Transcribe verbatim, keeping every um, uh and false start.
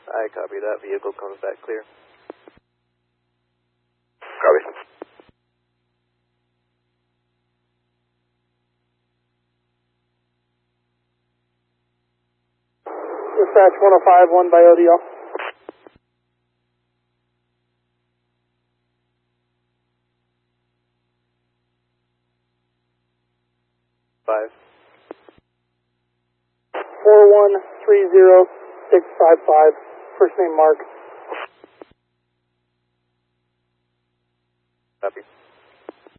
I copy that. Vehicle comes back clear. Copy. Dispatch one oh five, one by O D L. Five. four one three zero six five five. First name Mark. Copy.